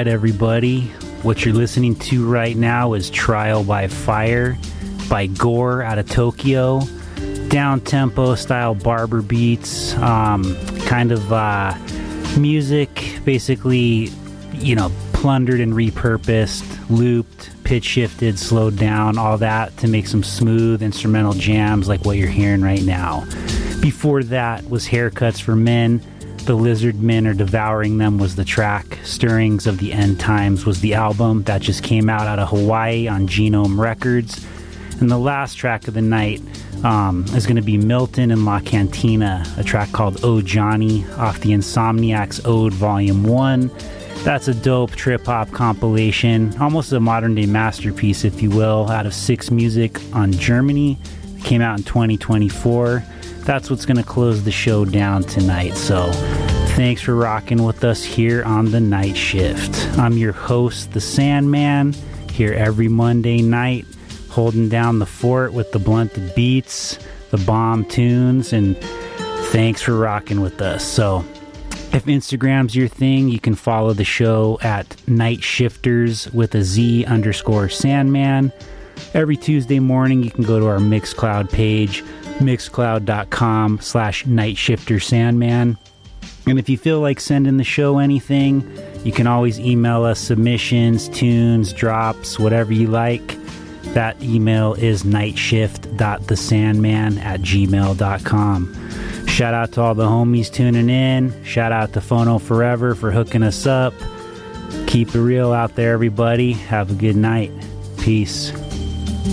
right, everybody. What you're listening to right now is Trial by Fire by Gore out of Tokyo. Down-tempo style barber beats, kind of music, basically, plundered and repurposed, looped, pitch shifted, slowed down, all that to make some smooth instrumental jams like what you're hearing right now. Before that was Haircuts for Men. The Lizard Men Are Devouring Them was the track. Stirrings of the End Times was the album that just came out of Hawaii on Genome Records. And the last track of the night is going to be Milton and La Cantina, a track called Oh Johnny off the Insomniacs Ode Volume 1. That's a dope trip-hop compilation, almost a modern-day masterpiece, if you will, out of Six Music on Germany. It came out in 2024. That's what's going to close the show down tonight. So thanks for rocking with us here on The Night Shift. I'm your host, The Sandman, here every Monday night, holding down the fort with the blunted beats, the bomb tunes, and thanks for rocking with us. So if Instagram's your thing, you can follow the show at Night Shifters with a Z_Sandman. Every Tuesday morning, you can go to our Mixcloud page, mixcloud.com/nightshiftersandman. And if you feel like sending the show anything, you can always email us submissions, tunes, drops, whatever you like. That email is nightshift.thesandman@gmail.com. Shout out to all the homies tuning in. Shout out to Phono Forever for hooking us up. Keep it real out there, everybody. Have a good night. Peace.